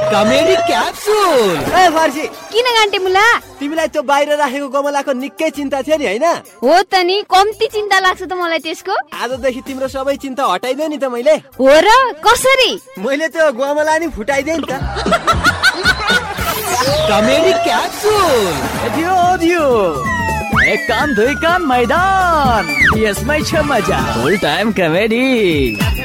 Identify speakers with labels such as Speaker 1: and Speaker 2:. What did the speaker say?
Speaker 1: Comedy capsule.
Speaker 2: ए फर्सी
Speaker 3: किन गान्टे मुला?
Speaker 2: तिमीलाई त्यो बाहिर राखेको गमलाको निकै चिन्ता थियो नि हैन?
Speaker 3: हो त नि, कम्ती चिन्ता लाग्छ त मलाई त्यसको।
Speaker 2: आजदेखि तिम्रो सबै चिन्ता हटाइदिए नि त मैले।
Speaker 3: हो र कसरी?
Speaker 2: मैले त्यो गमला नि फुटाइदिए नि त।
Speaker 1: Comedy capsule.
Speaker 2: दियो
Speaker 1: एक काम दुई काम मैदान, यसमै छ मजा। फुल टाइम कमेडी।